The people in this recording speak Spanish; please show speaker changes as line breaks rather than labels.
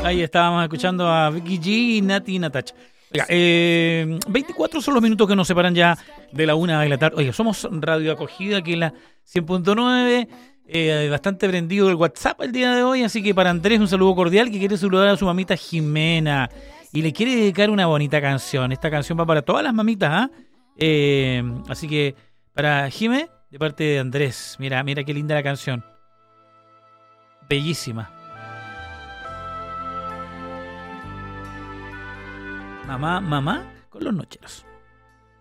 Ahí estábamos escuchando a Vicky G y Nati Natacha. Oiga, 24 son los minutos que nos separan ya de la 1 de la tarde. Oiga, somos Radio Acogida aquí en la 100.9. Bastante prendido el WhatsApp el día de hoy, así que para Andrés un saludo cordial que quiere saludar a su mamita Jimena y le quiere dedicar una bonita canción. Esta canción va para todas las mamitas, ¿ah? Así que para Jimé, de parte de Andrés. Mira qué linda la canción. Bellísima. Mamá, con los nocheros.